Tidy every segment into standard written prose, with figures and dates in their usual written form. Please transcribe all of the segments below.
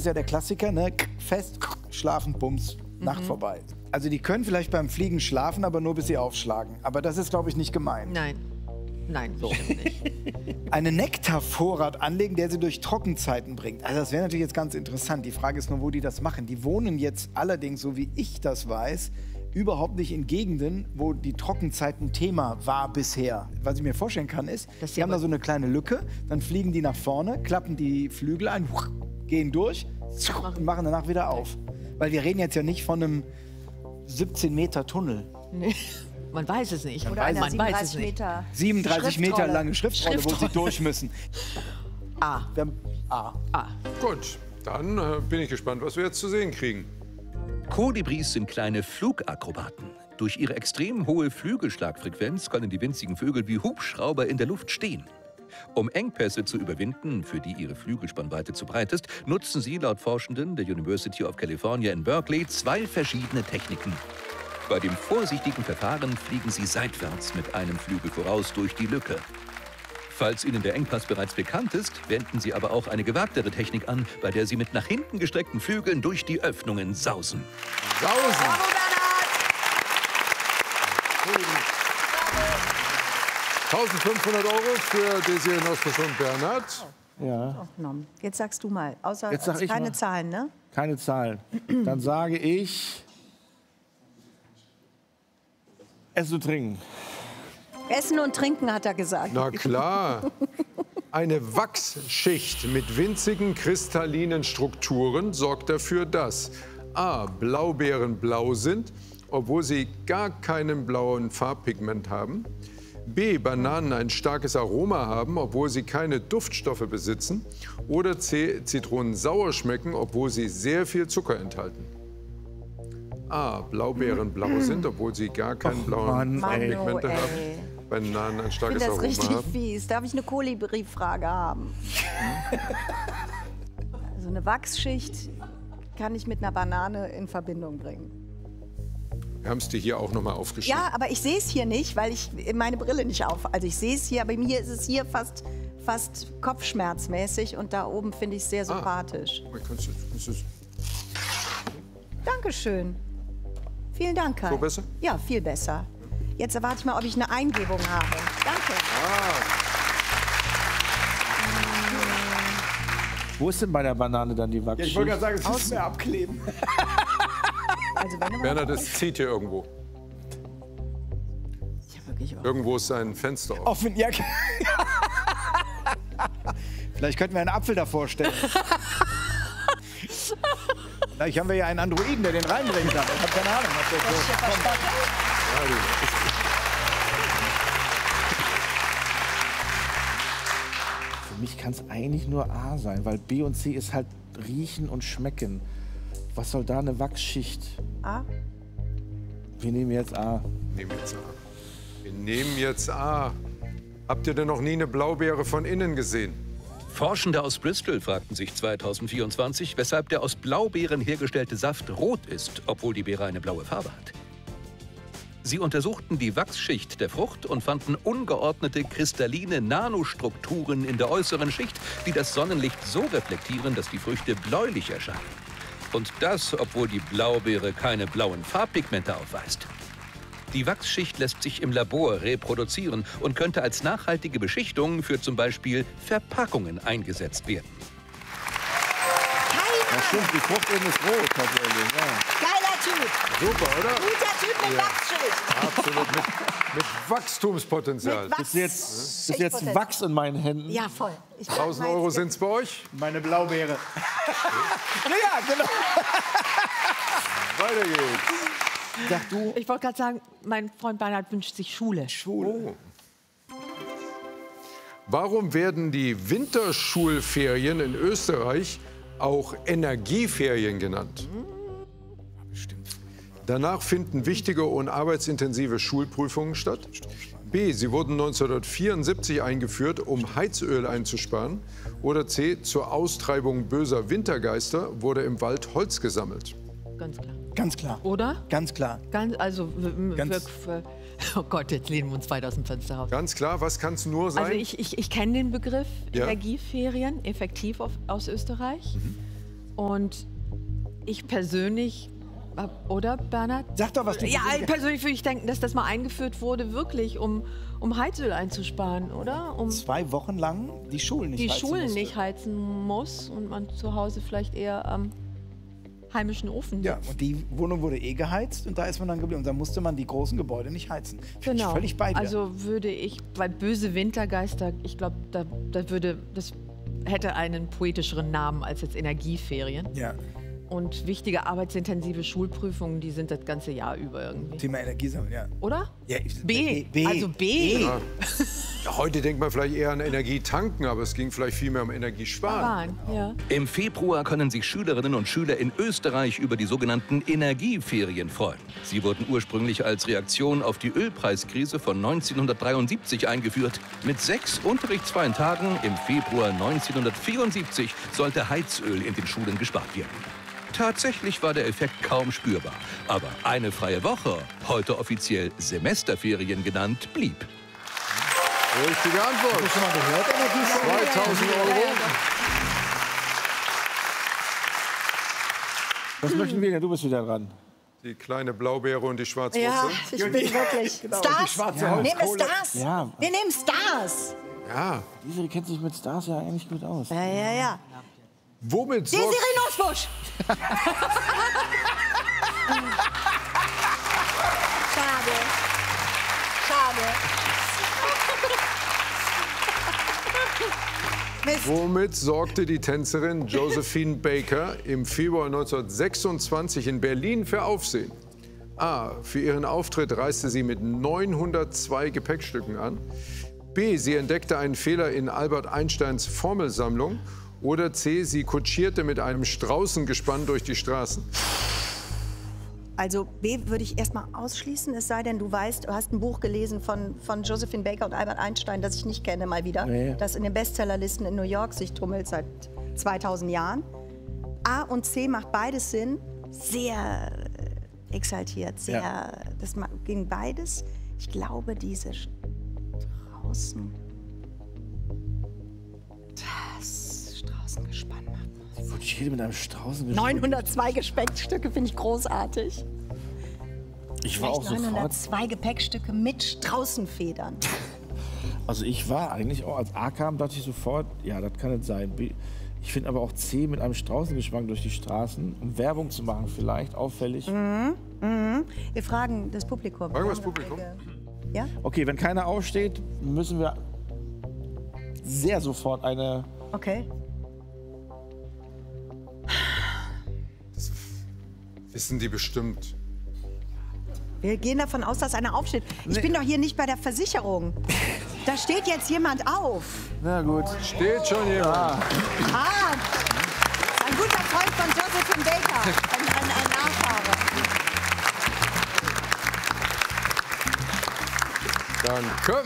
ja der Klassiker, ne? Fest, schlafen, Bums, Nacht vorbei. Also die können vielleicht beim Fliegen schlafen, aber nur bis sie aufschlagen. Aber das ist, glaube ich, nicht gemeint. Nein. Nein, so nicht. Einen Nektarvorrat anlegen, der sie durch Trockenzeiten bringt. Also das wäre natürlich jetzt ganz interessant. Die Frage ist nur, wo die das machen. Die wohnen jetzt allerdings, so wie ich das weiß, überhaupt nicht in Gegenden, wo die Trockenzeiten Thema war bisher. Was ich mir vorstellen kann, ist, die haben da so eine kleine Lücke, dann fliegen die nach vorne, klappen die Flügel ein, gehen durch und machen danach wieder auf. Weil wir reden jetzt ja nicht von einem 17 Meter Tunnel. Nee. Man weiß es nicht. Oder einer man 37 Meter 37 Meter lange Schriftrolle, wo sie durch müssen. A. Wir haben A. A. Gut, dann bin ich gespannt, was wir jetzt zu sehen kriegen. Kolibris sind kleine Flugakrobaten. Durch ihre extrem hohe Flügelschlagfrequenz können die winzigen Vögel wie Hubschrauber in der Luft stehen. Um Engpässe zu überwinden, für die ihre Flügelspannweite zu breit ist, nutzen sie laut Forschenden der University of California in Berkeley 2 verschiedene Techniken. Bei dem vorsichtigen Verfahren fliegen sie seitwärts mit einem Flügel voraus durch die Lücke. Falls Ihnen der Engpass bereits bekannt ist, wenden Sie aber auch eine gewagtere Technik an, bei der Sie mit nach hinten gestreckten Flügeln durch die Öffnungen sausen. Sausen! Bravo, Bernhard! 1.500 € für Desiree Nostos und Bernhard. Ja. Jetzt sagst du mal, außer Jetzt sag ich keine mal. Zahlen, ne? Keine Zahlen. Dann sage ich Essen und Trinken. Essen und Trinken, hat er gesagt. Na klar. Eine Wachsschicht mit winzigen kristallinen Strukturen sorgt dafür, dass a. Blaubeeren blau sind, obwohl sie gar keinen blauen Farbpigment haben. B. Bananen ein starkes Aroma haben, obwohl sie keine Duftstoffe besitzen. Oder C. Zitronen sauer schmecken, obwohl sie sehr viel Zucker enthalten. A. Blaubeeren blau sind, obwohl sie gar keinen blauen Farbpigmente haben. Bananen ein Ich starkes finde das Aroma richtig haben. fies. Darf ich eine Kolibri-Frage haben? Also eine Wachsschicht kann ich mit einer Banane in Verbindung bringen. Wir haben es dir hier auch noch mal aufgeschrieben. Ja, aber ich sehe es hier nicht, weil ich meine Brille nicht auf. Also ich sehe es hier, aber mir ist es hier fast kopfschmerzmäßig und da oben finde ich es sehr sympathisch. Dankeschön. Vielen Dank, Kai. So besser? Ja, viel besser. Jetzt erwarte ich mal, ob ich eine Eingebung habe. Danke. Wo ist denn bei der Banane dann die Wachsschicht? Ich wollte gerade sagen, es muss mehr abkleben. Also wenn du mal Bernhard, das zieht hier irgendwo. Irgendwo ist ein Fenster offen. Offen, ja. Vielleicht könnten wir einen Apfel davor stellen. Vielleicht haben wir ja einen Androiden, der den reinbringen kann. Ich habe keine Ahnung, was das so kommt. Für mich kann es eigentlich nur A sein, weil B und C ist halt riechen und schmecken. Was soll da eine Wachsschicht? A? Wir nehmen jetzt A. Nehmen jetzt A. Wir nehmen jetzt A. Habt ihr denn noch nie eine Blaubeere von innen gesehen? Forschende aus Bristol fragten sich 2024, weshalb der aus Blaubeeren hergestellte Saft rot ist, obwohl die Beere eine blaue Farbe hat. Sie untersuchten die Wachsschicht der Frucht und fanden ungeordnete kristalline Nanostrukturen in der äußeren Schicht, die das Sonnenlicht so reflektieren, dass die Früchte bläulich erscheinen. Und das, obwohl die Blaubeere keine blauen Farbpigmente aufweist. Die Wachsschicht lässt sich im Labor reproduzieren und könnte als nachhaltige Beschichtung für zum Beispiel Verpackungen eingesetzt werden. Ja, stimmt, die Frucht innen ist rot tatsächlich. Ja. Geiler Typ. Super, oder? Guter Typ mit Wachsschicht. Absolut. Mit Wachstumspotenzial. Mit Ist jetzt Wachs in meinen Händen? Ja, voll. 1.000 € sind es bei euch? Meine Blaubeere. Ja, genau. Weiter geht's. Sag du. Ich wollte gerade sagen, mein Freund Bernhard wünscht sich Schule. Oh. Warum werden die Winterschulferien in Österreich auch Energieferien genannt? Danach finden wichtige und arbeitsintensive Schulprüfungen statt. B. Sie wurden 1974 eingeführt, um Heizöl einzusparen. Oder C. Zur Austreibung böser Wintergeister wurde im Wald Holz gesammelt. Ganz klar. Ganz klar. Oder? Ganz klar. Oh Gott, jetzt lehnen wir uns weit aus dem Fenster raus. Ganz klar, was kann es nur sein? Also ich kenne den Begriff Ja. Energieferien, effektiv aus Österreich. Und ich persönlich, oder Bernhard? Sag doch, was du Ja, persönlich würde ich denken, dass das mal eingeführt wurde, wirklich, um Heizöl einzusparen, oder? 2 Wochen lang die Schulen nicht heizen muss und man zu Hause vielleicht eher am heimischen Ofen. Ja, und die Wohnung wurde eh geheizt und da ist man dann geblieben. Und da musste man die großen Gebäude nicht heizen. Finde ich völlig bei dir. Also würde ich, bei böse Wintergeister, ich glaube, das hätte einen poetischeren Namen als jetzt Energieferien. Ja. Und wichtige arbeitsintensive Schulprüfungen, die sind das ganze Jahr über irgendwie. Thema Energiesammeln, ja. Oder? Ja, B. Also B. Ja. Heute denkt man vielleicht eher an Energietanken, aber es ging vielleicht viel mehr um Energiesparen. Ja. Im Februar können sich Schülerinnen und Schüler in Österreich über die sogenannten Energieferien freuen. Sie wurden ursprünglich als Reaktion auf die Ölpreiskrise von 1973 eingeführt. Mit 6 unterrichtsfreien Tagen im Februar 1974 sollte Heizöl in den Schulen gespart werden. Tatsächlich war der Effekt kaum spürbar. Aber eine freie Woche, heute offiziell Semesterferien genannt, blieb. Richtige Antwort. Hast du schon mal gehört, Energieferien? 2000 Euro. Was möchten wir denn? Du bist wieder dran. Die kleine Blaubeere und die schwarze Ja, Wurzel. ich bin wirklich. Genau, Stars? die schwarze Nehmen wir Holzkohle. Stars? Ja. Wir nehmen Stars. Ja. Diese kennt sich mit Stars ja eigentlich gut aus. Ja. Womit Desiree sorgt... Nosbusch. Schade. Mist. Womit sorgte die Tänzerin Josephine Baker im Februar 1926 in Berlin für Aufsehen? A. Für ihren Auftritt reiste sie mit 902 Gepäckstücken an. B. Sie entdeckte einen Fehler in Albert Einsteins Formelsammlung. Oder C. Sie kutschierte mit einem Straußengespann durch die Straßen. Also B würde ich erstmal ausschließen, es sei denn, du weißt, du hast ein Buch gelesen von Josephine Baker und Albert Einstein, das ich nicht kenne, mal wieder. Nee. Das in den Bestsellerlisten in New York sich tummelt seit 2000 Jahren. A und C macht beides Sinn. Sehr exaltiert, sehr. Das ging beides. Ich glaube, diese Straußengespann macht. Kutschierte mit einem Straußengespann. 902 Gepäckstücke finde ich großartig. Ich war auch Vielleicht sofort. 902 Gepäckstücke mit Straußenfedern. Also ich war eigentlich auch, als A kam, dachte ich sofort, ja, das kann es sein. B, ich finde aber auch C mit einem Straußengespann durch die Straßen, um Werbung zu machen vielleicht, auffällig. Wir fragen das Publikum. Fragen wir das Publikum? Ja? Okay, wenn keiner aufsteht, müssen wir sehr sofort eine... Okay. Wissen die bestimmt. Wir gehen davon aus, dass einer aufsteht. Ich bin doch hier nicht bei der Versicherung. Da steht jetzt jemand auf. Na gut. Steht schon jemand. Ah, ein guter Freund von Josephine Baker. Ein Nachfahre. Danke.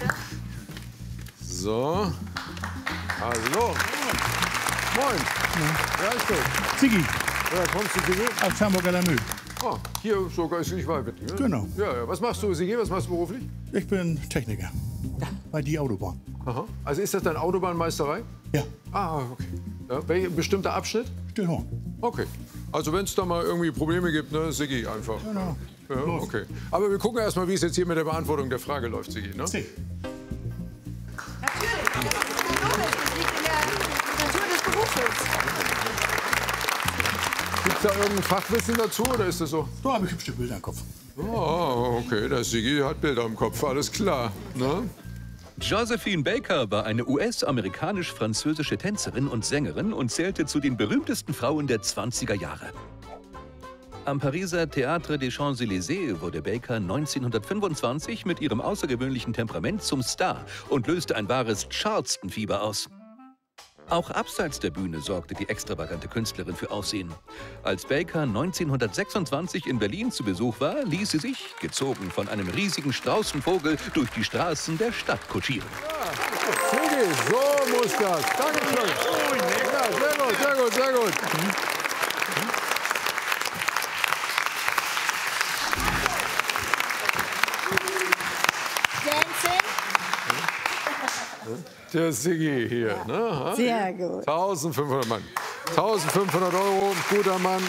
So. Hallo. Moin. Ja, ist gut. Ziggy, Woher kommst du, Sigi? aus Hamburger Lamoe. Ah, hier sogar ist nicht weit mit dir. Genau. Ja. Was machst du, Sigi? Was machst du beruflich? Ich bin Techniker bei die Autobahn. Aha. Also ist das deine Autobahnmeisterei? Ja, Ah, okay. Ja, welcher bestimmter Abschnitt? Stillhorn. Okay. Also wenn es da mal irgendwie Probleme gibt, ne, Sigi einfach. Genau. Ja, okay. Aber wir gucken erst mal, wie es jetzt hier mit der Beantwortung der Frage läuft, Sigi. Ne? C. Natürlich, das liegt in der Natur des Berufes. Gibt es da irgendein Fachwissen dazu oder ist das so? Da habe ich hübsche Bilder im Kopf. Oh, okay, der Sigi hat Bilder im Kopf, alles klar. Ne? Josephine Baker war eine US-amerikanisch-französische Tänzerin und Sängerin und zählte zu den berühmtesten Frauen der 20er Jahre. Am Pariser Théâtre des Champs-Élysées wurde Baker 1925 mit ihrem außergewöhnlichen Temperament zum Star und löste ein wahres Charleston-Fieber aus. Auch abseits der Bühne sorgte die extravagante Künstlerin für Aufsehen. Als Baker 1926 in Berlin zu Besuch war, ließ sie sich, gezogen von einem riesigen Straußenvogel, durch die Straßen der Stadt kutschieren. Sigi, so muss das. Dankeschön. Ja, sehr gut, sehr gut, sehr gut. Dancing. Der Sigi hier. Ne? Sehr gut. 1500 Mann. 1.500 Euro, guter Mann.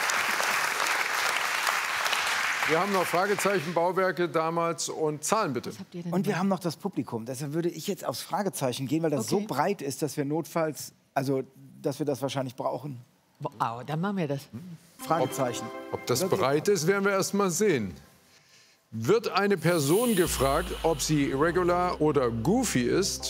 Wir haben noch Fragezeichen, Bauwerke damals und Zahlen bitte. Und wir haben noch das Publikum. Deshalb würde ich jetzt aufs Fragezeichen gehen, weil das so breit ist, dass wir notfalls, also dass wir das wahrscheinlich brauchen. Wow, dann machen wir das. Fragezeichen. Ob das breit ist, werden wir erst mal sehen. Wird eine Person gefragt, ob sie Regular oder Goofy ist?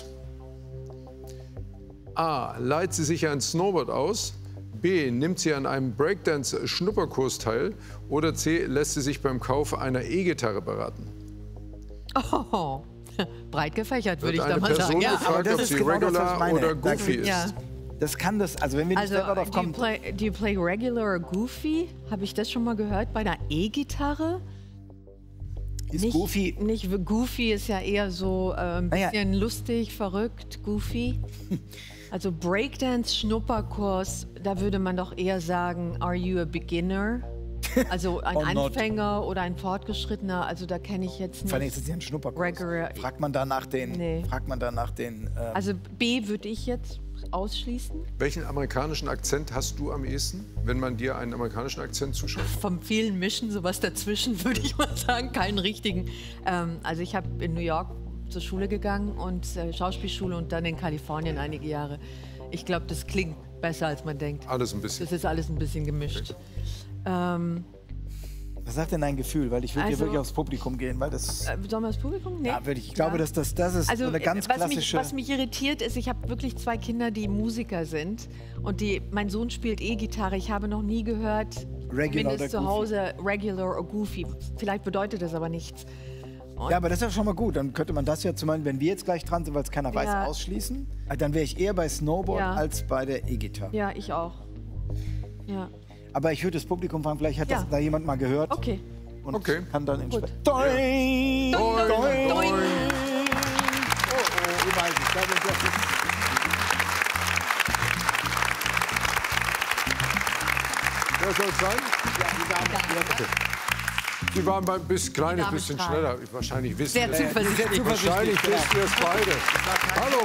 A. Leiht sie sich ein Snowboard aus? B. Nimmt sie an einem Breakdance-Schnupperkurs teil? Oder C. Lässt sie sich beim Kauf einer E-Gitarre beraten? Oh, breit gefächert, würde ich da Wird mal eine Person sagen. Ja. gefragt, ob sie genau das, was ich Regular meine. oder Goofy ist? Ja. Das kann das, also wenn wir nicht Also, selber drauf do you, kommen. do you play regular or goofy? Habe ich das schon mal gehört bei einer E-Gitarre? Ist Goofy. Nicht, goofy ist ja eher so ein ja. bisschen lustig, verrückt, goofy. Also Breakdance, Schnupperkurs, da würde man doch eher sagen, are you a beginner? Also ein Or not. Anfänger oder ein Fortgeschrittener, also da kenne ich jetzt nicht. Vor allem ist es ja ein Schnupperkurs. Regular. Fragt man da nach den, Nee. Also B würde ich jetzt ausschließen. Welchen amerikanischen Akzent hast du am ehesten, wenn man dir einen amerikanischen Akzent zuschaut? Vom vielen Mischen, sowas dazwischen, würde ich mal sagen, keinen richtigen. Also ich habe in New York zur Schule gegangen und Schauspielschule und dann in Kalifornien einige Jahre. Ich glaube, das klingt besser, als man denkt. Alles ein bisschen. Das ist alles ein bisschen gemischt. Was sagt denn dein Gefühl? Weil ich würde hier Also- wirklich aufs Publikum gehen, weil das. Sollen wir das Publikum? Nee. Ja, würde ich. Ich glaube, dass das ist Also, so eine ganz klassische. was mich irritiert ist, ich habe wirklich 2 Kinder, die Musiker sind. Und mein Sohn spielt E-Gitarre. Ich habe noch nie gehört, Regular zumindest oder zu Hause, regular or goofy. Vielleicht bedeutet das aber nichts. Ja, aber das ist ja schon mal gut. Dann könnte man das ja zum Beispiel, wenn wir jetzt gleich dran sind, weil es keiner weiß, Ja. ausschließen. Dann wäre ich eher bei Snowboard Ja. als bei der E-Gitarre. Ja, ich auch. Ja. Aber ich würde das Publikum fragen, vielleicht hat Ja. das da jemand mal gehört. Okay. Und Okay. kann dann entsprechend. Doing, Oh, Doing. ich weiß nicht. Ich glaube, das ist Wer soll es sein? Die waren ein bisschen, kleines Dame bisschen drei. schneller. Wahrscheinlich wissen Sehr wir es. zuversichtlich. Wahrscheinlich wisst ihr es beide. Hallo.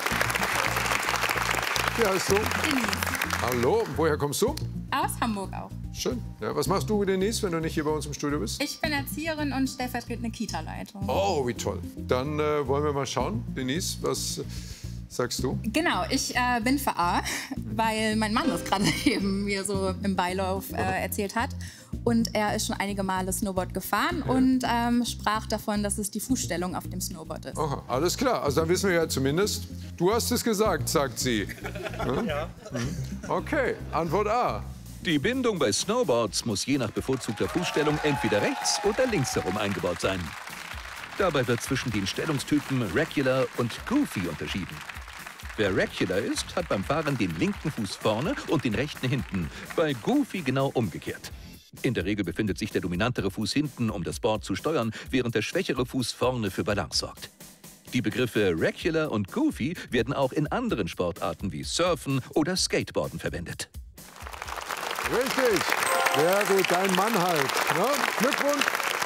Wie heißt du? Hallo. Woher kommst du? Aus Hamburg auch. Schön. Ja, was machst du, Denise, wenn du nicht hier bei uns im Studio bist? Ich bin Erzieherin und stellvertretende Kita-Leitung. Oh, wie toll. Dann wollen wir mal schauen. Denise, was sagst du? Genau, ich bin für A, weil mein Mann das gerade eben mir so im Beilauf erzählt hat. Und er ist schon einige Male Snowboard gefahren und sprach davon, dass es die Fußstellung auf dem Snowboard ist. Aha, alles klar. Also dann wissen wir ja zumindest, du hast es gesagt, sagt sie. Ja. Okay, Antwort A. Die Bindung bei Snowboards muss je nach bevorzugter Fußstellung entweder rechts oder links herum eingebaut sein. Dabei wird zwischen den Stellungstypen Regular und Goofy unterschieden. Wer Regular ist, hat beim Fahren den linken Fuß vorne und den rechten hinten. Bei Goofy genau umgekehrt. In der Regel befindet sich der dominantere Fuß hinten, um das Board zu steuern, während der schwächere Fuß vorne für Balance sorgt. Die Begriffe Regular und Goofy werden auch in anderen Sportarten wie Surfen oder Skateboarden verwendet. Richtig. Sehr gut, dein Mann halt. Ja, Glückwunsch.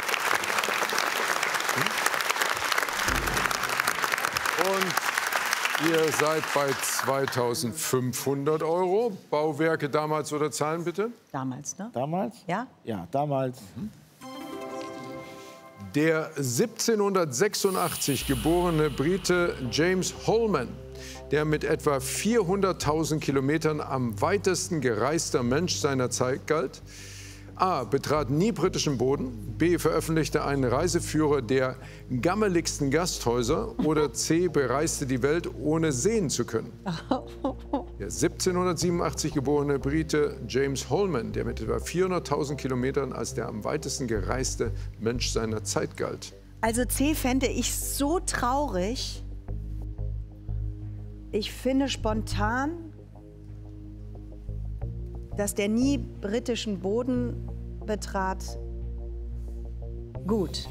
Und ihr seid bei 2.500 Euro. Bauwerke damals oder Zahlen bitte? Damals, ne? Damals? Ja? Ja, damals. Der 1786 geborene Brite James Holman, der mit etwa 400.000 Kilometern am weitesten gereister Mensch seiner Zeit galt. A. Betrat nie britischen Boden. B. Veröffentlichte einen Reiseführer der gammeligsten Gasthäuser. Oder C. Bereiste die Welt, ohne sehen zu können. Der 1787 geborene Brite James Holman, der mit etwa 400.000 Kilometern als der am weitesten gereiste Mensch seiner Zeit galt. Also C fände ich so traurig. Ich finde spontan, dass der nie britischen Boden betrat, gut.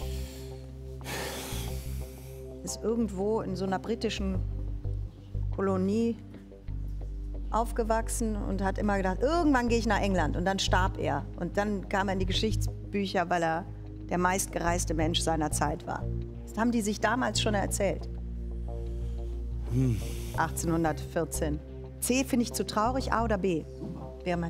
Ist irgendwo in so einer britischen Kolonie aufgewachsen und hat immer gedacht, irgendwann gehe ich nach England. Und dann starb er. Und dann kam er in die Geschichtsbücher, weil er der meistgereiste Mensch seiner Zeit war. Das haben die sich damals schon erzählt. 1814. C finde ich zu traurig, A oder B? Wäre mein